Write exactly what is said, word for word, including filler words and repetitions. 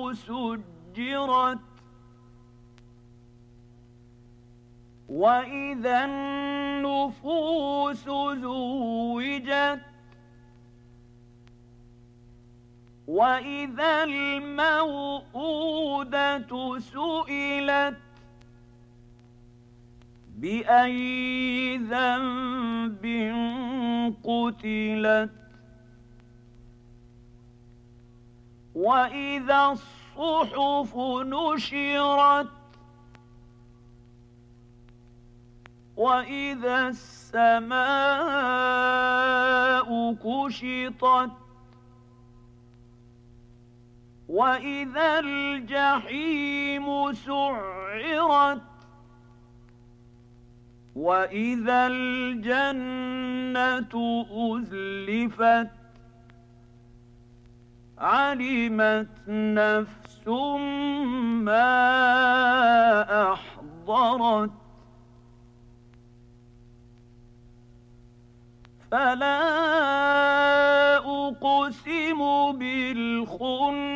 سجرت وإذا النفوس زوجت وإذا الموءودة سئلت بأي ذنب قتلت وإذا الصحف نشرت وإذا السماء كشطت وإذا الجحيم سعرت وإذا الجنة أزلفت علمت نفس ما أحضرت فلا أقسم بالخنس